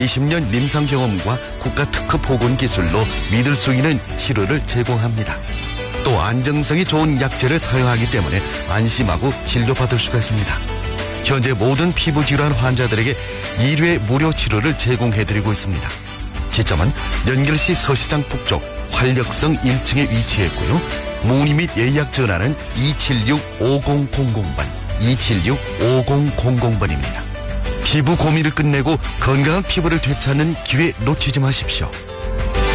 20년临床경험과 국가 특허 보건 기술로 믿을 수 있는 치료를 제공합니다. 또 안정성이 좋은 약재를 사용하기 때문에 안심하고 진료받을 수가 있습니다. 현재 모든 피부질환 환자들에게 1회 무료 치료를 제공해드리고 있습니다. 지점은 연결시 서시장 북쪽 활력성 1층에 위치했고요. 문의 및 예약 전화는 276-5000번, 276-5000번입니다. 피부 고민을 끝내고 건강한 피부를 되찾는 기회 놓치지 마십시오.